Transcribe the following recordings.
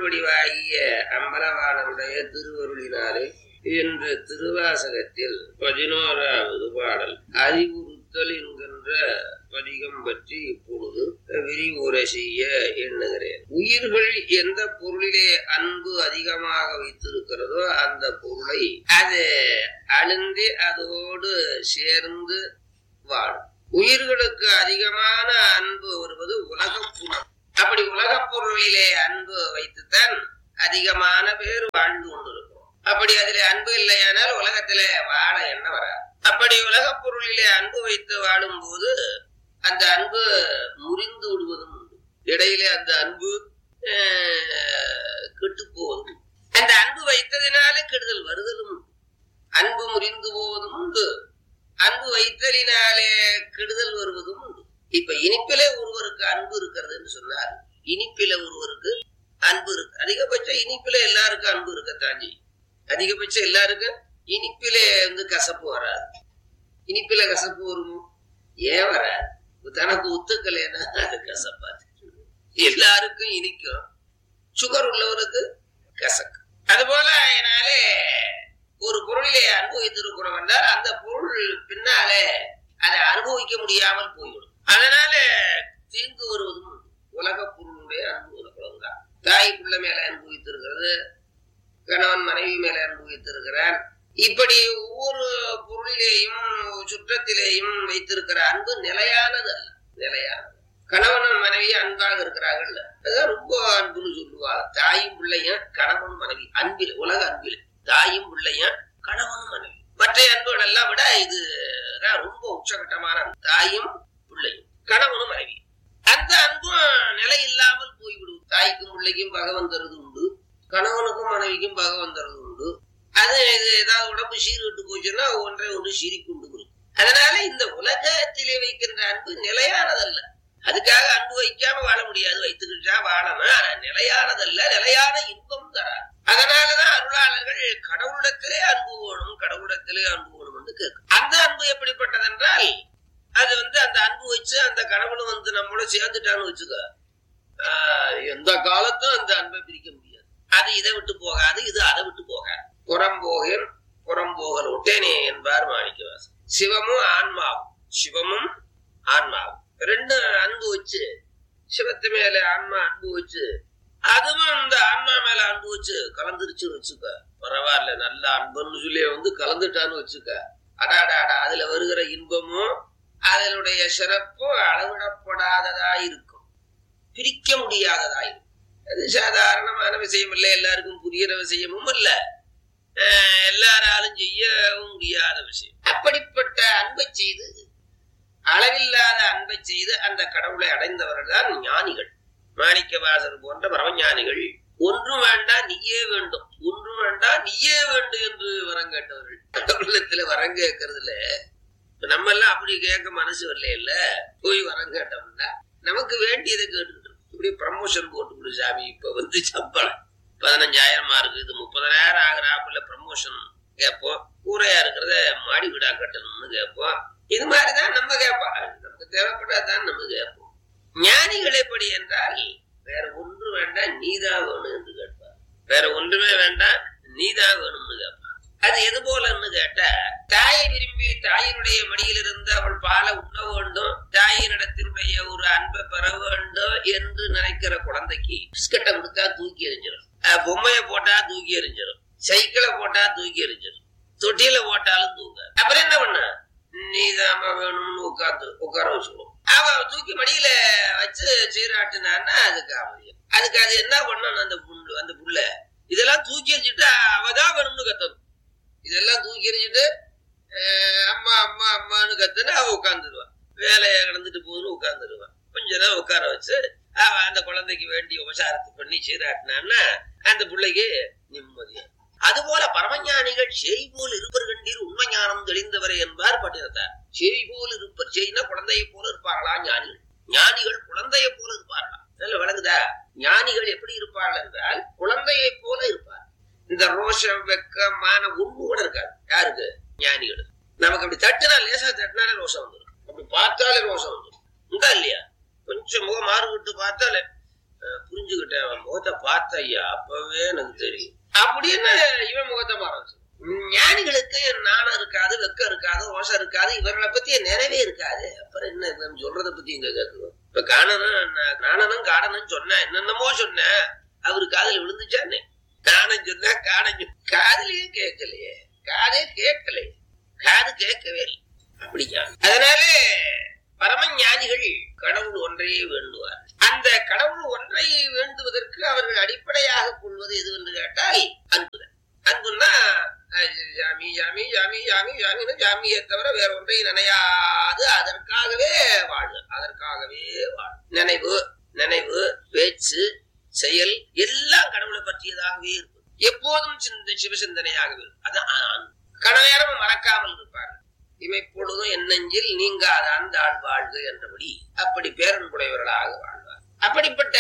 வடிவாகிய அம்பலவாணருடைய திருவருளினாலே என்ற திருவாசகத்தில் 11வது பாடல் அறிவுறுத்தல் என்கின்ற பதிகம் பற்றி இப்பொழுது விரிவுரை செய்ய எண்ணுகிறேன். உயிர்கள் எந்த பொருளிலே அன்பு அதிகமாக வைத்திருக்கிறதோ அந்த பொருளை அது அழுந்தி அதோடு சேர்ந்து வாழும். உயிர்களுக்கு அதிகமான அன்பு வருவது உலகப் புறம். அப்படி உலகப் பொருளிலே அன்பு வைத்துத்தான் அதிகமான பேர் வாழ்ந்து கொண்டிருக்கிறோம். அப்படி அதிலே அன்பு இல்லையானால் உலகத்திலே வாழ என்ன வராது. அப்படி உலகப் பொருளிலே அன்பு வைத்து வாழும் போது அந்த அன்பு முறிந்து விடுவதும் உண்டு. இடையிலே அந்த அன்பு கெட்டு போவதும், அந்த அன்பு வைத்ததினாலே கெடுதல் வருதலும் உண்டு. அன்பு முறிந்து போவதும் உண்டு, அன்பு வைத்தலினாலே கெடுதல் வருவதும் உண்டு. இப்ப இனிப்பிலே ஒருவருக்கு அன்பு இருக்கிறது என்று சொன்னார். இனிப்பில ஒருவருக்கு அன்பு இருக்கு. அதிகபட்சம் இனிப்பில எல்லாருக்கும் அன்பு இருக்கத்தான் செய்யும். அதிகபட்சம் எல்லாருக்கும் இனிப்பிலே கசப்பு வராது. இனிப்பில கசப்பு வருமோ? ஏன் வராது? தனக்கு ஒத்துக்கலைன்னா அது கசப்பாது. எல்லாருக்கும் இனிக்கும், சுகர் உள்ளவருக்கு கசக்கு. அதுபோல அதனாலே ஒரு பொருளிலே அனுபவித்திருக்கிறோம் என்றால் அந்த பொருள் பின்னாலே அதை அனுபவிக்க முடியாமல் போய்விடும். அதனால தீங்கு வருவதும் உலக பொருளுடைய அனுபவம். தாய் பிள்ளை மேல அனுபவித்திருக்கிறது, கணவன் மனைவி மேல அனுபவித்திருக்கிறார். இப்படி ஒவ்வொரு பொருளிலேயும் சுற்றத்திலேயும் வைத்திருக்கிற அன்பு நிலையானது அல்ல. நிலையானது கணவன் மனைவி அன்பாக இருக்கிறார்கள், அதுதான் ரொம்ப அன்புன்னு சொல்லுவாங்க. தாயும் பிள்ளையும் கணவனும் மனைவி அன்பில், உலக அன்பில் தாயும் பிள்ளையும் கணவனும் மனைவி. மற்ற அன்புகள் எல்லாம் விட இதுதான் ரொம்ப உச்சகட்டமான அன்பு. தாயும் பிள்ளையும் கணவனும் மனைவி. அந்த அன்பும் நிலை இல்லாமல் போய்விடும். தாய்க்கும் பிள்ளைக்கும் பகவன் தருது உண்டு, கணவனுக்கும் மனைவிக்கும் பகவன் தருது உண்டு. அது ஏதாவது உடம்பு சீர்கட்டு போச்சுன்னா ஒன்றை ஒன்று சீரிக்கொண்டு வரும். அதனால இந்த உலகத்திலே வைக்கின்ற அன்பு நிலையானதல்ல. அதுக்காக அன்பு வைக்காம வாழ முடியாது, வைத்துக்கிட்டா வாழணும். ஆனா நிலையானதல்ல, நிலையான இன்பம் தராது. அதனாலதான் அருளாளர்கள் கடவுளிடத்திலே அன்பு வேணும், கடவுளிடத்திலே அன்பு வேணும் என்று கேட்கும். அந்த அன்பு எப்படிப்பட்டது என்றால் அது அந்த அன்பு வச்சு அந்த கடவுளும் நம்மளோட சேர்ந்துட்டான்னு வச்சுக்க, எந்த காலத்தும் அந்த அன்பை பிரிக்க முடியாது. அது இதை விட்டு போகாது, இது அதை விட்டு போகாது. புறம்போகன் புறம்போகல் ஒட்டேனே என்பார் மாணிக்கவாசகர். சிவமும் ஆன்மாவும், சிவமும் ஆன்மாவும் ரெண்டு அன்பு வச்சு, சிவத்து மேல ஆன்மா அன்பு வச்சு, அதுவும் அந்த ஆன்மா மேல அன்பு வச்சு கலந்துருச்சுன்னு வச்சுக்க, பரவாயில்ல நல்ல அன்புன்னு சொல்லி கலந்துட்டான்னு வச்சுக்க, அடாடாடா அதுல வருகிற இன்பமும் அதனுடைய சிறப்பும் அளவிடப்படாததா இருக்கும், பிரிக்க முடியாததா இருக்கும். அது சாதாரணமான விஷயம் இல்லை, எல்லாருக்கும் புரிகிற விஷயமும் இல்ல, எல்லாராலும் செய்யவும் முடியாத விஷயம். அப்படிப்பட்ட அன்பை செய்து, அளவில்லாத அன்பை செய்து அந்த கடவுளை அடைந்தவர்கள் தான் ஞானிகள். மாணிக்கவாசகர் போன்ற பரமஞானிகள். ஒன்றும் வேண்டாம் நீயே வேண்டும், ஒன்றும் வேண்டாம் நீயே வேண்டும் என்று வரம் கேட்டவர்கள். கடவுளத்துல வரம் கேட்கறதுல நம்ம எல்லாம் அப்படி கேட்க மனசு வரல இல்ல. போய் வரம் கேட்டோம்னா நமக்கு வேண்டியதை கேட்டுக்கிட்டு இப்படி ப்ரமோஷன் போட்டு கொடு சாமி, இப்ப சம்பளம் 15,000 இருக்கு, இது 30,000 ஆகிறாப்புல ப்ரமோஷன் கேட்போம். கூரையா இருக்கிறத மாடி வீடா கட்டணும்னு கேட்போம். இது மாதிரிதான் நம்ம கேட்போம். நமக்கு தேவைப்படாதான் நம்ம கேட்போம். ஞானிகள் எப்படி என்றால் வேற ஒன்று வேண்டாம் நீதான் வேணும் என்று கேட்பார். வேற ஒன்றுமே வேண்டாம் நீதான் வேணும்னு கேட்பார். அது எது போலன்னு கேட்ட, தாயை விரும்பி தாயினுடைய மடியிலிருந்து அவள் பாலை உண்ண வேண்டும், தாயினிடத்தினுடைய ஒரு அன்பை பெற வேண்டும் என்று நினைக்கிற குழந்தைக்கு பிஸ்கட்டை கொடுத்தா தூக்கி எறிஞ்சிடும், பொம்மையை போட்டா தூக்கி எறிஞ்சிடும், சைக்கிளை போட்டா தூக்கி எறிஞ்சிடும், தொட்டியில போட்டாலும் தூங்க. அப்புறம் என்ன பண்ண, நீதாம வேணும்னு உட்கார வச்சுக்கணும். அவ தூக்கி மடியில வச்சு சீராட்டினான்னா அதுக்கு அவதியம். அதுக்கு அது என்ன பண்ணணும், அந்த புள்ள இதெல்லாம் தூக்கி எறிஞ்சிட்டு அவதான் வேணும்னு கத்தணும். இதெல்லாம் தூக்கி எறிஞ்சிட்டு அம்மா அம்மா அம்மான்னு கத்துன்னு அவ உட்காந்துருவான். வேலையை கிடந்துட்டு போகுதுன்னு உட்காந்துருவான். கொஞ்ச நேரம் உட்கார வச்சு அந்த குழந்தைக்கு வேண்டிய உபசாரத்தை பண்ணி சீராட்டினான்னா அந்த பிள்ளைக்கு நிம்மதியா. அதுபோல பரமஞானிகள் செய் போல் இருப்பர் கண்டீர் உண்மை ஞானம் தெளிந்தவரை என்பார் பட்டினத்தார். செய் போல் இருப்பர், செய்னா குழந்தையை போல இருப்பார்களா ஞானிகள். ஞானிகள் குழந்தையை போல இருப்பார்களா? நல்ல விளங்குதா? ஞானிகள் எப்படி இருப்பார்கள் என்றால் குழந்தையை போல இருப்பார். இந்த ரோஷம் வெக்கமான ஒண்ணு கூட இருக்காது யாருக்கு? ஞானிகள். நமக்கு அப்படி தட்டுனா, லேசா தட்டினாலே ரோஷம் வந்துடும், அப்படி பார்த்தாலே ரோஷம் வந்துடும். உண்டா இல்லையா? கொஞ்சம் முகம் மாறு விட்டு பார்த்தாலே புரிஞ்சு புரிஞ்சுக்கிட்டேன். அவன் முகத்தை பார்த்த ஐயா அப்பவே எனக்கு தெரியும் அப்படின்னு இவன் முகத்தை மாற. ஞானிகளுக்கு நாணம் இருக்காது, வெக்கம் இருக்காது, ரோஷம் இருக்காது, இவர்களை பத்தி நிறைவே இருக்காது. அப்புறம் என்ன சொல்றதை பத்தி இங்க கேட்கணும். இப்ப காணனும் காடனும் சொன்ன என்னென்னமோ சொன்ன அவரு காதல் விழுந்துச்சானே. காணம் சொன்னா காதலையே கேட்கலையே, காதே கேட்கலையே, காது கேட்கவே இல்லை. அப்படியா? அதனால பரம ஞானிகள் கடவுள் ஒன்றையே வேண்டுவார். அந்த கடவுள் ஒன்றை வேண்டுவதற்கு அவர்கள் அடிப்படையாக கொள்வது எது என்று கேட்டால் அன்புதான். அன்புன்னா ஜாமி ஜாமி ஜாமி ஜாமி ஜாமின்னு ஜாமியை தவிர வேற ஒன்றை நினையாது அதற்காகவே வாழ்வு, அதற்காகவே வாழ்வு. நினைவு பேச்சு செயல் எல்லாம் கடவுளை பற்றியதாகவே இருக்கும். எப்போதும் சிவசிந்தனையாகவே இருக்கும். அதான் கணவரும் மறக்காமல் இருப்பார்கள். இமைப்பொழுதும் என்னெஞ்சில் நீங்காத அந்த ஆள் வாழ்க என்றபடி அப்படி பேரன்புடையவர்களாக வாழ்வார். அப்படிப்பட்ட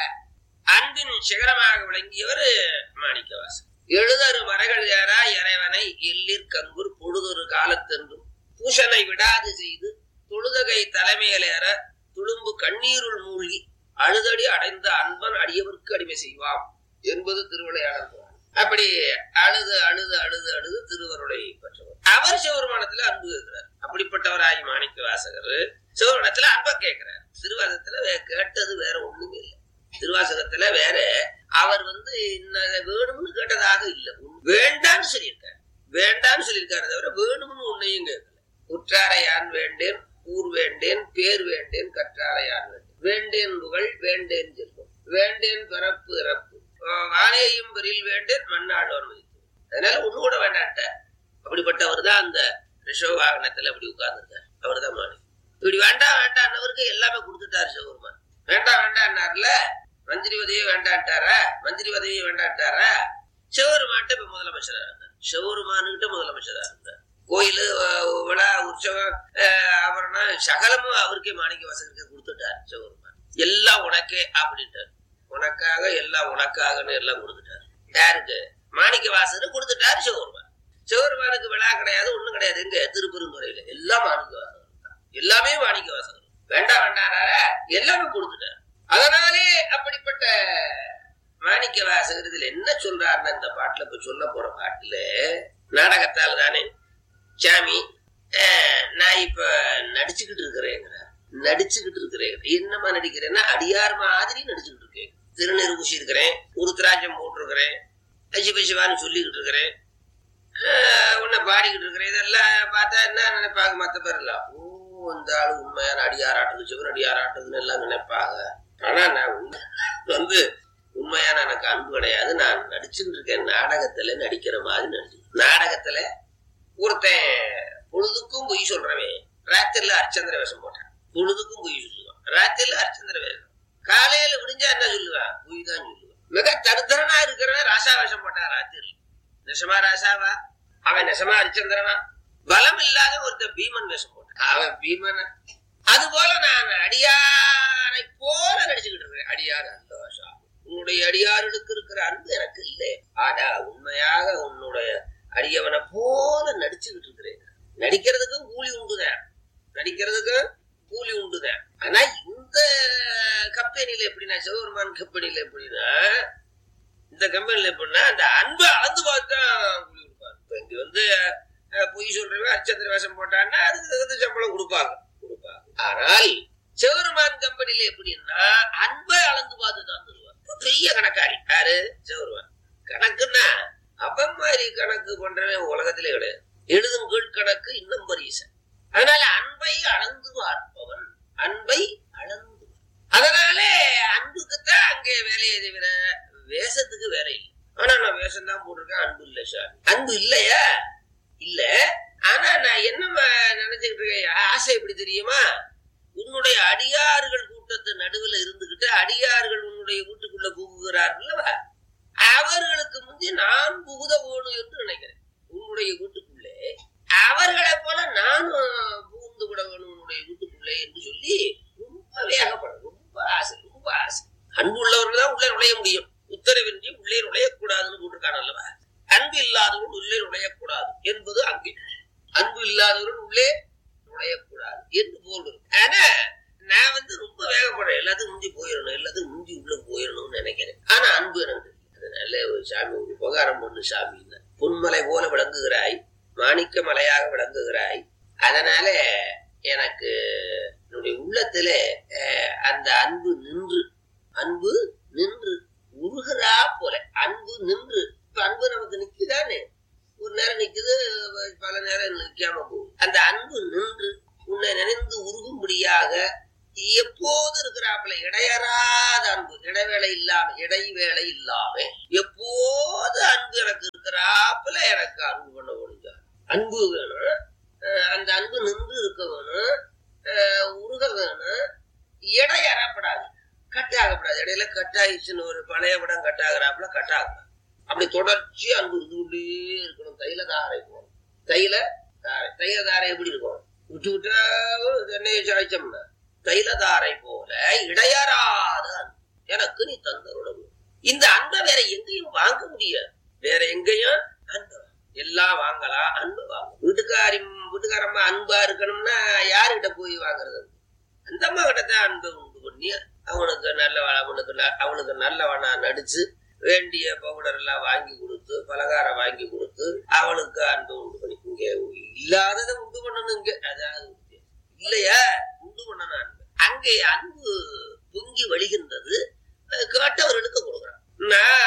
அன்பின் சிகரமாக விளங்கியவர் மாணிக்கவாசகர். எழுதரு மறைகள் ஏறா இறைவனை எல்லிற் கங்குர் பொழுதொரு காலத்தென்றும் பூஷனை விடாது செய்து தொழுதகை தலைமையிலேற துளும்பு கண்ணீருள் மூழ்கி அழுதடி அடைந்த அன்பன் அடியவருக்கு அடிமை செய்வாம் என்பது திருவிளையாடல். அப்படி அழுது அழுது அழுது அழுது திருவருளை பெற்றவர். அவர் சிவபெருமானத்துல அன்பு கேட்கிறார். அப்படிப்பட்டவராகி மாணிக்க வாசகர் சிவபெருமானத்துல அன்பை கேட்கிறார். திருவாசகத்துல கேட்டது வேற ஒண்ணுமே இல்லை. திருவாசகத்துல வேற அவர் வேணும்னு கேட்டதாக இல்லை, வேண்டான்னு சொல்லியிருக்காரு. வேண்டான்னு சொல்லியிருக்காரு தவிர வேணும்னு உன்னையும் கேட்கல. உற்றாரை யான் வேண்டேன், ஊர் வேண்டேன், பேர் வேண்டேன், கற்றாரை யான் வேண்டேன், வேண்டேன் புகழ், வேண்டேன் செல்வம், வேண்டேன் பிறப்பு இறப்பு, வானேயும் பெரில் வேண்டேன், மண்ணாடோர் மதித்து. அதனால ஒண்ணு கூட வேண்டாட்ட. அப்படிப்பட்டவர் தான் அந்த ரிஷவ வாகனத்துல அப்படி உட்கார்ந்துருக்காரு. அவர் தான் மாணி. இப்படி வேண்டாம் வேண்டான்னவருக்கு எல்லாமே கொடுத்துட்டாரு சிவபெருமான். வேண்டாம் வேண்டான்னார்ல, மந்திரி உதவியே வேண்டாட்டாரா, மந்திரி உதவியே வேண்டாட்டாரா. சிவபெருமான்ட்ட இப்ப முதலமைச்சரா இருந்தார். சிவபெருமானுகிட்ட முதலமைச்சரா இருந்தார். கோயிலு விழா உற்சவம் ஆபரணம் சகலமும் அவருக்கே மாணிக்க வாசகருக்கு கொடுத்துட்டார் சிவபெருமான். எல்லாம் உனக்கே அப்படின்ட்டார். உனக்காக எல்லாம் உனக்காகன்னு எல்லாம் கொடுத்துட்டாரு. யாருக்கு? மாணிக்க வாசகர் கொடுத்துட்டாரு சிவபெருமான். சிவபெருமானுக்கு விழா கிடையாது, ஒண்ணும் கிடையாது. எங்க? திருப்பெருந்துறையில எல்லாம் மாணிக்க வாசகர், எல்லாமே மாணிக்க வாசகர். வேண்டாம் வேண்டாம் எல்லாமே கொடுத்துட்டாரு. அதனாலே அப்படிப்பட்ட மாணிக்க வாசகர் இதுல என்ன சொல்றாருன்னா, இந்த பாட்டுல இப்ப சொல்ல போற பாட்டுல நாடகத்தால் தானே சாமி நான் இப்ப நடிச்சுக்கிட்டு இருக்கிறேன். என்னமா நடிக்கிறேன்னா அடியார் மாதிரி நடிச்சுக்கிட்டு இருக்கேன். திருநீறு பூசி இருக்கிறேன், உருத்திராட்சம் போட்டிருக்கிறேன், சிவசிவான்னு சொல்லிக்கிட்டு இருக்கிறேன், உன்னை பாடிக்கிட்டு இருக்கிறேன். இதெல்லாம் பார்த்தா என்ன நினைப்பாங்க மத்த பேர் எல்லாம்? ஓ, இந்த ஆளு உண்மையான அடியாராட்டுது, சிவன் அடியாராட்டுதுன்னு எல்லாம் நினைப்பாங்க. ஆனா நான் உண்மையான எனக்கு அன்பு கிடையாது. நான் நடிச்சுக்கிட்டு இருக்கேன். நாடகத்துல நடிக்கிற மாதிரி நடிச்சு. நாடகத்துல ஒருத்தன் பொழுதுக்கும் பொய் சொல்றவன் ராத்திரில அரிச்சந்திர வேஷம் போட்டான். பொழுதுக்கும் பொய் சொல்லுவான், ராத்திரில அரிச்சந்திர வேஷம். காலையில விடிஞ்சா என்ன சொல்லுவான்? பொய் தான் சொல்லுவான். மிக தருத்தரனா இருக்கிறவன் ராசா வேஷம் போட்டான் ராத்திரி. நெசமா ராசாவா? அவன் நெசமா அரிச்சந்திரனா? பலம் இல்லாத ஒருத்தன் பீமன் வேஷம் போட்டான், அவன் பீமன. அது போல நான் அடியாரை போல நடிச்சுக்கிட்டு இருக்கிறேன். அடியார் அந்த வேஷம். உன்னுடைய அடியார்களுக்கு இருக்கிற அன்பு எனக்கு இல்லை. ஆனா உண்மையாக உன்னுடைய அடியவனை போல நடிச்சுக்கிட்டு இருக்கிறேன். நடிக்கிறதுக்கும் கூலி உண்டுதான். ஆனா இந்த கம்பெனில எப்படின்னா, சிவபெருமான் கம்பெனில எப்படின்னா, இந்த கம்பெனில எப்படின்னா அந்த அன்பை அளந்து பார்த்தா கூலி கொடுப்பாங்க. இங்க பொய் சொல்றவன் அரிச்சந்திர வேஷம் போட்டான்னா அதுக்கு சம்பளம் கொடுப்பாங்க. ஆனால் சிவபெருமான் கம்பெனில எப்படின்னா அன்பை அளந்து பார்த்துதான் தருவாங்க. பெரிய கணக்காரி யாரு? சிவபெருமான். கணக்குன்னா அப்பன் மாதிரி கணக்கு பண்றவன் உலகத்திலே கிடையாது. எழுதும் கீழ் கணக்கு இன்னும் பரிசு. அதனால அன்பை அளந்து பார்ப்பவன், அன்பை அளந்து. அதனாலே அன்புக்குத்தான் அங்கே வேலையை தவிர வேஷத்துக்கு வேலை இல்லை. ஆனா நான் வேஷம் தான் போட்டிருக்கேன், அன்பு இல்லை சார். அன்பு இல்லையா? இல்ல. ஆனா நான் என்ன நினைச்சுக்கிட்டு இருக்கேன், ஆசை எப்படி தெரியுமா? உன்னுடைய அடியார்கள் கூட்டத்து நடுவில் இருந்துகிட்டு அடியார்கள் உன்னுடைய வீட்டுக்குள்ள புகுகிறார்கள், அவர்களுக்கு முந்தி நான் புகுத வேணும் என்று நினைக்கிறேன். உன்னுடைய வீட்டுக்குள்ளே அவர்களை போல நானும் புகுந்து விட வேணும் உன்னுடைய வீட்டுக்குள்ளே என்று சொல்லி ரொம்ப வேகப்படும். ரொம்ப ஆசை. அன்பு உள்ளவர்கள் தான் உள்ளே நுழைய முடியும். உத்தரவின்றி உள்ளே நுழையக்கூடாதுன்னு போட்டிருக்கான அல்லவா? அன்பு இல்லாதவர்கள் உள்ளே நுழையக்கூடாது என்பது அங்கே. அன்பு இல்லாதவர்கள் உள்ளே நுழையக்கூடாது என்று போல். ஆனா நான் ரொம்ப வேகப்படுறேன், எல்லாத்துக்கும் முந்தி போயிடணும், எல்லாத்துக்கும் முந்தி உள்ள போயிடணும்னு நினைக்கிறேன். ஆனா அன்பு எனக்கு நல்ல ஒரு சாமி, ஒரு உபகாரம் பண்ணு சாமி. பொன்மலை போல விளங்குகிறாய், மாணிக்க மலையாக விளங்குகிறாய். அதனால எனக்கு என்னுடைய உள்ளத்துல அந்த அன்பு நின்று உருகிறா போல. அன்பு நின்று, இப்ப அன்பு நமக்கு நிக்குதானே, ஒரு நேரம் நிக்குது, பல நேரம் நிக்காம போகுது. அந்த அன்பு நின்று உன்னை நினைந்து உருகும்படியாக எப்போது இருக்கிறாப்புல, இடையறாத அன்பு, இடைவேளை இல்லாம எப்போது அன்பு எனக்கு இருக்கிறாப்புல எனக்கு அன்பு பண்ண முடிஞ்சார். அன்பு வேணும், அந்த அன்பு நின்று இருக்க வேணும், உருக வேணும், இடையறப்படாது, கட்டாகப்படாது. இடையில கட்டாயிடுச்சுன்னு ஒரு பழைய படம் கட்டாகிறாப்புல கட்டாகப்படாது. அப்படி தொடர்ச்சி அன்பு இதுள்ளே இருக்கணும். தைலதாரை போகணும். தைலதாரை எப்படி இருக்கும், விட்டு விட்டா தென்னையை சாய்ச்சோம்னா தைலதாரை போல இடையறாத அன்பு எனக்கு நீ தந்தருடன். இந்த அன்பை வேற எங்கேயும் வாங்க முடியாது. வேற எங்கேயும் அன்பு எல்லாம் வாங்கலாம், அன்பு வாங்க. வீட்டுக்காரம்மா அன்பா இருக்கணும்னா யாருகிட்ட போய் வாங்குறது? அந்த அம்மா கிட்டதான் அன்பை உண்டு பண்ணி அவனுக்கு நல்லவனா நடிச்சு வேண்டிய பவுடர் எல்லாம் வாங்கி கொடுத்து, பலகாரம் வாங்கி கொடுத்து அவனுக்கு அன்பை உண்டு பண்ணி. இங்க இல்லாததை உண்டு பண்ணணும், இங்க அதாவது இல்லையா உண்டு பண்ணணும் அன்பு. அங்கே அன்பு பொங்கி வழிகின்றது, கேட்டவர்களுக்கு கொடுக்குறான்.